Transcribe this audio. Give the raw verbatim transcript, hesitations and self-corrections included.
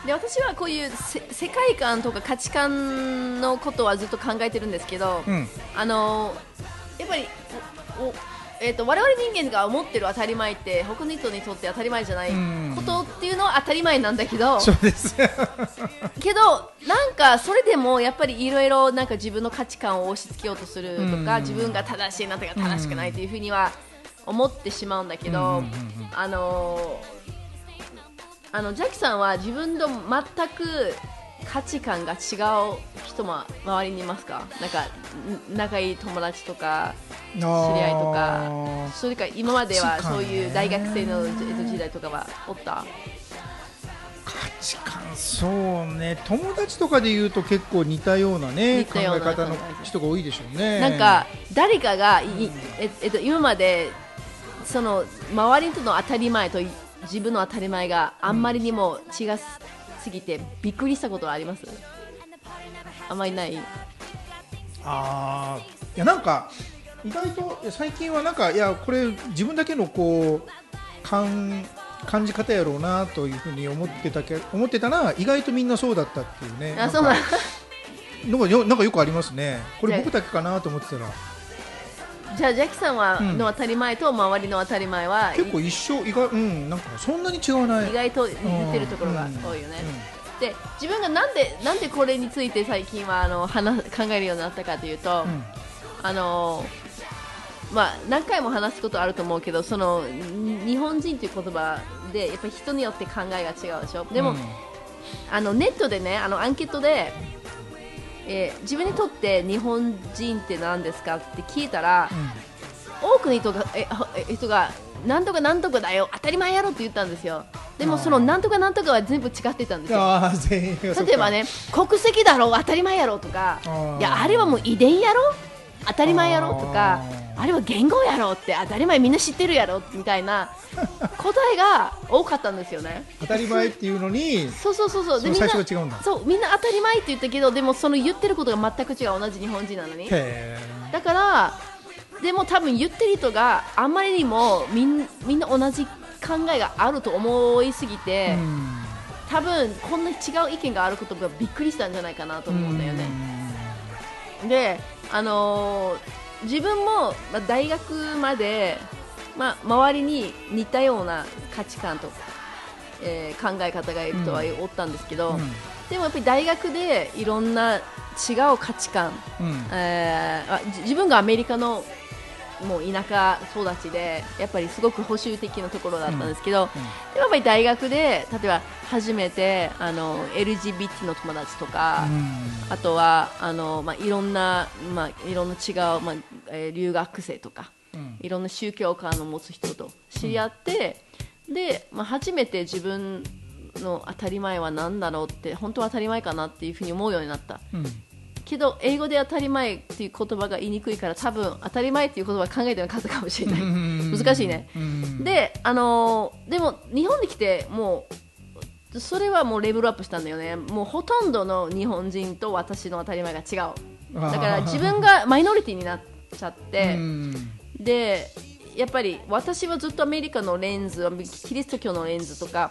で私はこういう世界観とか価値観のことはずっと考えてるんですけど、うん、あのやっぱりおお、えー、と我々人間が思ってる当たり前って他の人にとって当たり前じゃないことっていうのは当たり前なんだけど、 そうですけどなんかそれでもやっぱりいろいろなんか自分の価値観を押し付けようとするとか、自分が正しいなとか正しくないというふうには思ってしまうんだけど、あのあのジャッキさんは自分と全く価値観が違う人も周りにいますか？なんか仲いい友達とか知り合いとか、それか今まではそういう大学生の時代とかはおった？ 価値観、そうね、友達とかで言うと結構似たようなね考え方の人が多いでしょうね。 なんか誰かがい、ええっと、今までその周りとの当たり前と自分の当たり前があんまりにも違いすぎてびっくりしたことはあります？あんまりない。 あー、いやなんか意外と最近はなんかいやこれ自分だけのこう感感じ方やろうなというふうに思ってたけ思ってたら意外とみんなそうだったっていうね。 あ、そうなんなんかよなんかよくありますね。これ僕だけかなと思ってたら。 じゃあジャッキさんはの当たり前と周りの当たり前は、 うん、結構一緒、意外、うん、なんかそんなに違わない。 意外と似てるところが多いよね。うんうん、で自分がなんでなんでこれについて最近はあの話考えるようになったかというと、うん、あのまあ何回も話すことあると思うけど、その日本人という言葉でやっぱり人によって考えが違うでしょ。でも、うん、あのネットでね、あのアンケートで。えー、自分にとって日本人って何ですかって聞いたら、うん、多くの人が、ええ人がなんとかなんとかだよ当たり前やろって言ったんですよ。でもそのなんとかなんとかは全部違ってたんですよ。 あ全員例えばね、国籍だろ当たり前やろとか、あいやあれはもう遺伝やろ当たり前やろとか、あれは言語やろって当たり前みんな知ってるやろみたいな答えが多かったんですよね。 当たり前っていうのにそうそうそうそう、 でみんな最初が違うんだ。 そうみんな当たり前って言ったけど、でもその言ってることが全く違う、同じ日本人なのに。だからでも多分言ってる人があんまりにもみんみんな同じ考えがあると思いすぎて、多分こんな違う意見があることがびっくりしたんじゃないかなと思うんだよね。であのー、自分も、まあ、大学まで、まあ、周りに似たような価値観と、えー、考え方がいる人はおったんですけど、うん、でもやっぱり大学でいろんな違う価値観、うんえー、あ自分がアメリカのもう田舎育ちでやっぱりすごく保守的なところだったんですけど、うんうん、でもやっぱり大学で例えば初めてあの エルジービーティー の友達とか、うん、あとはあの、まあ、いろんな、まあ、いろんな違う、まあえー、留学生とか、うん、いろんな宗教観を持つ人と知り合って、うん、で、まあ、初めて自分の当たり前は何だろうって本当は当たり前かなっていうふうに思うようになった、うんけど英語で当たり前っていう言葉が言いにくいから多分当たり前っていう言葉を考えてなかったかもしれない。難しいね。で、あのー、でも日本に来てもうそれはもうレベルアップしたんだよね。もうほとんどの日本人と私の当たり前が違う。だから自分がマイノリティになっちゃってでやっぱり私はずっとアメリカのレンズキリスト教のレンズとか